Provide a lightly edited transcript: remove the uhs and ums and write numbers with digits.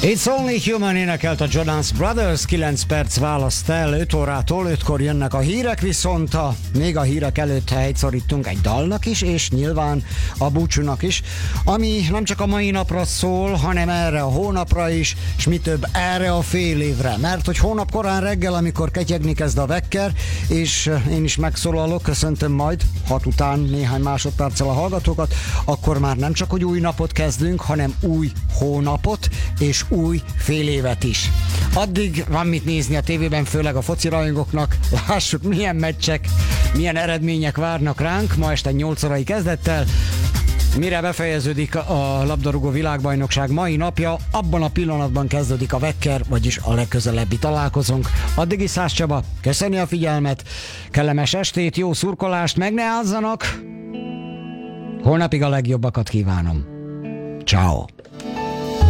It's Only Human énekelt a Jonas Brothers, 9 perc választ el, 5 órától 5-kor jönnek a hírek, viszont még a hírek előtt helyt szorítunk egy dalnak is, és nyilván a búcsúnak is, ami nem csak a mai napra szól, hanem erre a hónapra is, és mi több, erre a fél évre, mert hogy hónap korán reggel, amikor ketyegni kezd a vekker, és én is megszólalok, köszöntöm majd 6 után néhány másodperccel a hallgatókat, akkor már nem csak, hogy új napot kezdünk, hanem új hónapot, és új fél évet is. Addig van mit nézni a tévében, főleg a foci rajongóknak. Lássuk, milyen meccsek, milyen eredmények várnak ránk ma este 8 órai kezdettel. Mire befejeződik a labdarúgó világbajnokság mai napja, abban a pillanatban kezdődik a vekker, vagyis a legközelebbi találkozónk. Addig is Szász Csaba, köszöni a figyelmet, kellemes estét, jó szurkolást, meg ne állzanak! Holnapig a legjobbakat kívánom. Ciao.